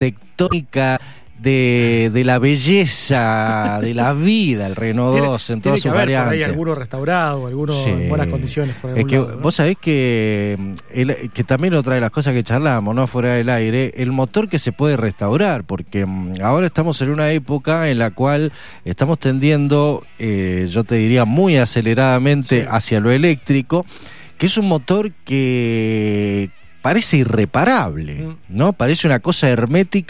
arquitectónica de la belleza de la vida, el Renault 2 en todas sus variantes. Hay algunos restaurados, algunos en buenas condiciones. Por es que lado, ¿no? Vos sabés que también otra de las cosas que charlábamos, ¿no?, fuera del aire, el motor que se puede restaurar, porque ahora estamos en una época en la cual estamos tendiendo, yo te diría muy aceleradamente, hacia lo eléctrico, que es un motor que parece irreparable, ¿no? Parece una cosa hermética